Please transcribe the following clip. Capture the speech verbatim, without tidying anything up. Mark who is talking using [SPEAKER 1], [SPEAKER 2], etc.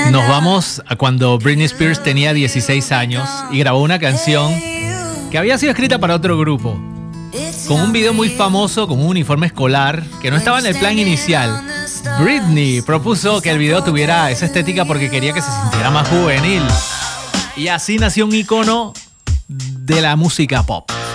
[SPEAKER 1] Nos vamos a cuando Britney Spears tenía dieciséis años y grabó una canción que había sido escrita para otro grupo, con un video muy famoso, con un uniforme escolar que no estaba en el plan inicial. Britney propuso que el video tuviera esa estética porque quería que se sintiera más juvenil. Y así nació un icono de la música pop.